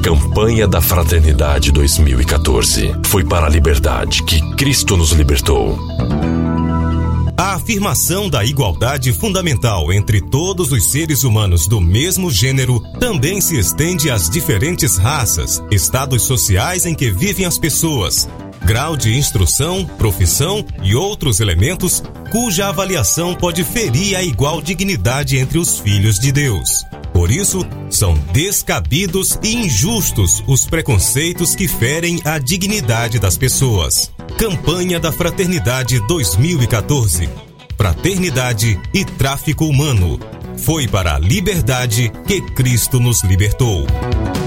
Campanha da Fraternidade 2014. Foi para a liberdade que Cristo nos libertou. A afirmação da igualdade fundamental entre todos os seres humanos do mesmo gênero também se estende às diferentes raças, estados sociais em que vivem as pessoas, grau de instrução, profissão e outros elementos cuja avaliação pode ferir a igual dignidade entre os filhos de Deus. Por isso, são descabidos e injustos os preconceitos que ferem a dignidade das pessoas. Campanha da Fraternidade 2014. Fraternidade e tráfico humano. Foi para a liberdade que Cristo nos libertou.